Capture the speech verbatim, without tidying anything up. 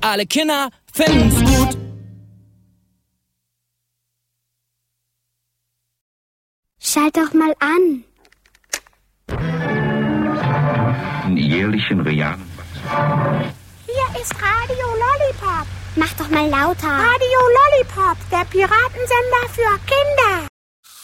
alle Kinder finden's gut. Schalt doch mal an. In jährlichen realen Hier ist Radio Lollipop. Mach doch mal lauter. Radio Lollipop, der Piratensender für Kinder.